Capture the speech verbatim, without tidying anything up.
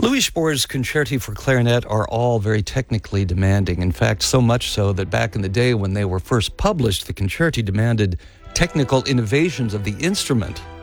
Louis Spohr's concerti for clarinet are all very technically demanding. In fact, so much so that back in the day when they were first published, the concerti demanded technical innovations of the instrument